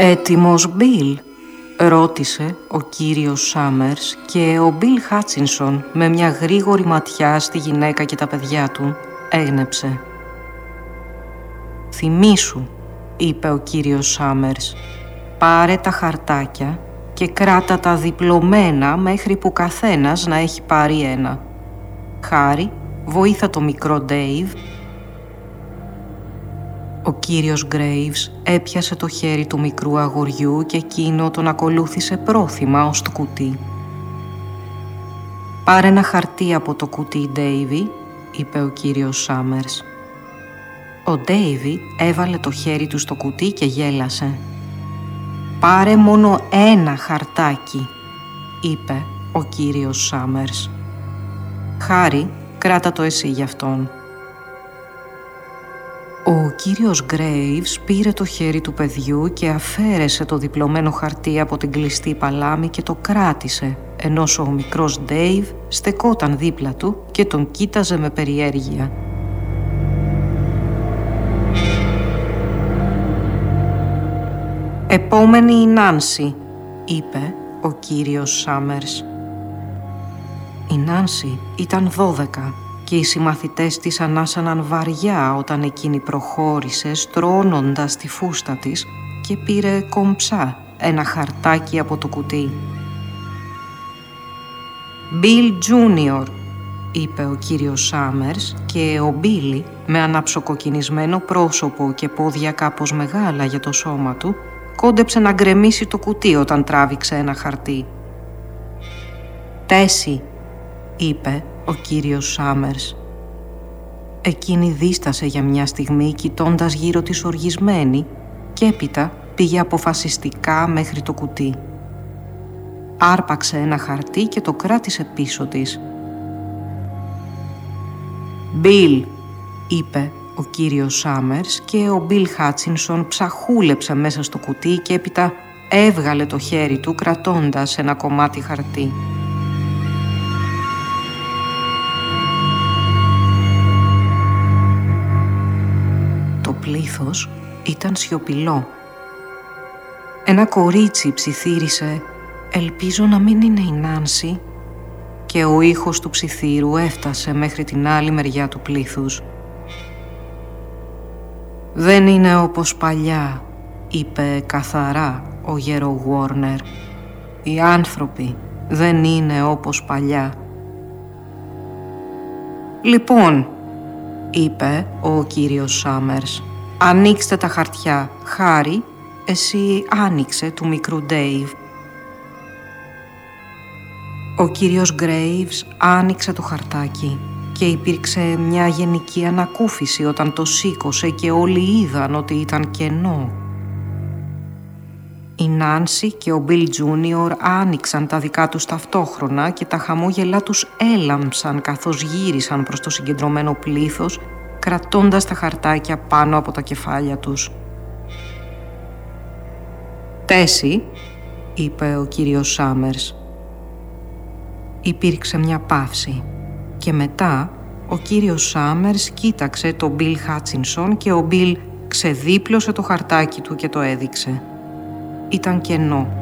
«Έτοιμος, Μπιλ?» ρώτησε ο κύριος Σάμερς και ο Μπιλ Χάτσινσον με μια γρήγορη ματιά στη γυναίκα και τα παιδιά του έγνεψε. «Θυμήσου», είπε ο κύριος Σάμερς, «πάρε τα χαρτάκια και κράτα τα διπλωμένα μέχρι που καθένας να έχει πάρει ένα. Χάρη, βοήθα το μικρό Ντέιβ». Ο κύριος Γκρέιβς έπιασε το χέρι του μικρού αγοριού και εκείνο τον ακολούθησε πρόθυμα ως το κουτί. «Πάρε ένα χαρτί από το κουτί, Ντέιβι», είπε ο κύριος Σάμερς. Ο Ντέιβι έβαλε το χέρι του στο κουτί και γέλασε. «Πάρε μόνο ένα χαρτάκι», είπε ο κύριος Σάμερς. «Χάρη, κράτα το εσύ γι' αυτόν». Ο κύριος Γκρέιβς πήρε το χέρι του παιδιού και αφαίρεσε το διπλωμένο χαρτί από την κλειστή παλάμη και το κράτησε, ενώ ο μικρός Ντέιβ στεκόταν δίπλα του και τον κοίταζε με περιέργεια. «Επόμενη η Νάνση», είπε ο κύριος Σάμερς. Η Νάνση ήταν 12 και οι συμμαθητές της ανάσαναν βαριά όταν εκείνη προχώρησε στρώνοντας τη φούστα της και πήρε κομψά ένα χαρτάκι από το κουτί. «Μπιλ Τζούνιορ», είπε ο κύριος Σάμερς και ο Μπίλι με αναψοκοκκινισμένο πρόσωπο και πόδια κάπως μεγάλα για το σώμα του κόντεψε να γκρεμίσει το κουτί όταν τράβηξε ένα χαρτί. «Τέσι», είπε ο κύριος Σάμερς. Εκείνη δίστασε για μια στιγμή κοιτώντας γύρω της οργισμένη και έπειτα πήγε αποφασιστικά μέχρι το κουτί. Άρπαξε ένα χαρτί και το κράτησε πίσω της. «Μπιλ», είπε ο κύριος Σάμερς και ο Μπιλ Χάτσινσον ψαχούλεψε μέσα στο κουτί και έπειτα έβγαλε το χέρι του κρατώντας ένα κομμάτι χαρτί. Το πλήθος ήταν σιωπηλό. Ένα κορίτσι ψιθύρισε «Ελπίζω να μην είναι η Νάνση» και ο ήχος του ψιθύρου έφτασε μέχρι την άλλη μεριά του πλήθους. «Δεν είναι όπως παλιά», είπε καθαρά ο γέρο Γουόρνερ. «Οι άνθρωποι δεν είναι όπως παλιά». «Λοιπόν», είπε ο κύριος Σάμερς, «ανοίξτε τα χαρτιά. Χάρη, εσύ άνοιξε του μικρού Ντέιβ». Ο κύριος Γκρέιβς άνοιξε το χαρτάκι και υπήρξε μια γενική ανακούφιση όταν το σήκωσε και όλοι είδαν ότι ήταν κενό. Η Νάνση και ο Μπιλ Τζούνιορ άνοιξαν τα δικά τους ταυτόχρονα και τα χαμόγελά τους έλαμψαν καθώς γύρισαν προς το συγκεντρωμένο πλήθος, κρατώντας τα χαρτάκια πάνω από τα κεφάλια τους. «Τέσι», είπε ο κύριος Σάμερς. Υπήρξε μια παύση και μετά ο κύριος Σάμερς κοίταξε τον Μπιλ Χάτσινσον και ο Μπιλ ξεδίπλωσε το χαρτάκι του και το έδειξε. Ήταν κενό.